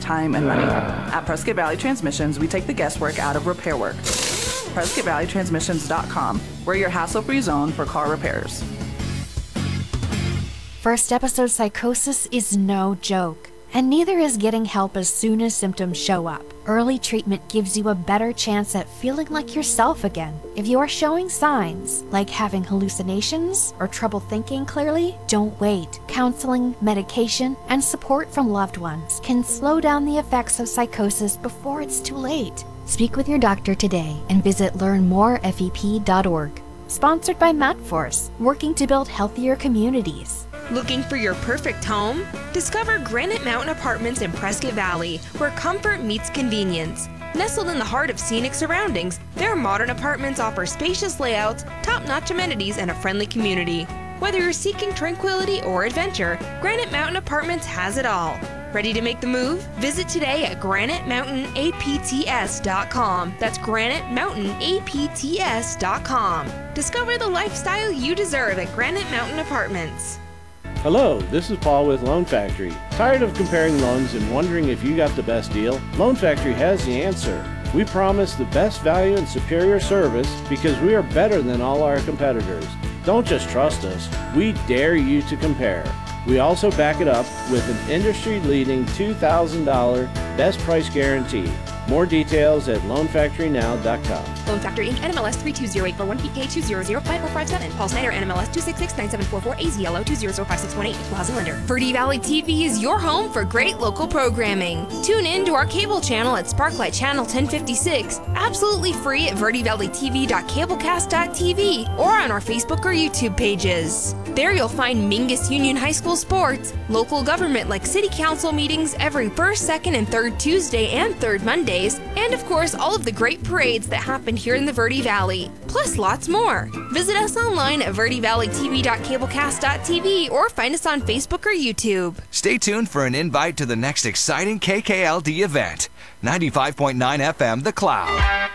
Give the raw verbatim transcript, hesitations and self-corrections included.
time and money. At Prescott Valley Transmissions, we take the guesswork out of repair work. Prescott Valley Transmissions dot com. We're your hassle-free zone for car repairs. First episode psychosis is no joke, and neither is getting help as soon as symptoms show up. Early treatment gives you a better chance at feeling like yourself again. If you are showing signs, like having hallucinations or trouble thinking clearly, don't wait. Counseling, medication, and support from loved ones can slow down the effects of psychosis before it's too late. Speak with your doctor today and visit learn more F E P dot org. Sponsored by MatForce, working to build healthier communities. Looking for your perfect home? Discover Granite Mountain Apartments in Prescott Valley, where comfort meets convenience. Nestled in the heart of scenic surroundings, their modern apartments offer spacious layouts, top-notch amenities, and a friendly community. Whether you're seeking tranquility or adventure, Granite Mountain Apartments has it all. Ready to make the move? Visit today at granite mountain A P T S dot com. That's granite mountain A P T S dot com. Discover the lifestyle you deserve at Granite Mountain Apartments. Hello, this is Paul with Loan Factory. Tired of comparing loans and wondering if you got the best deal? Loan Factory has the answer. We promise the best value and superior service because we are better than all our competitors. Don't just trust us, we dare you to compare. We also back it up with an industry-leading two thousand dollars best price guarantee. More details at loan factory now dot com. Loan Factory Incorporated. N M L S three two zero eight four one P K two zero zero five four five seven. Paul Snyder. N M L S two six six nine seven four four. A Z L O two zero zero five six one eight. Equal housing lender. Verde Valley T V is your home for great local programming. Tune in to our cable channel at Sparklight Channel ten fifty-six. Absolutely free at verde valley t v dot cablecast dot t v or on our Facebook or YouTube pages. There you'll find Mingus Union High School sports, local government like city council meetings every first, second, and third Tuesday and third Mondays, and of course all of the great parades that happen here in the Verde Valley, plus lots more. Visit us online at verde valley t v dot cablecast dot t v or find us on Facebook or YouTube. Stay tuned for an invite to the next exciting K K L D event. ninety-five point nine F M The Cloud.